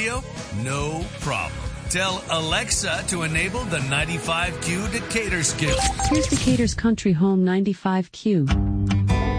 radio? No problem. Tell Alexa to enable the 95Q Decatur's Q. Here's Decatur's Country Home 95Q.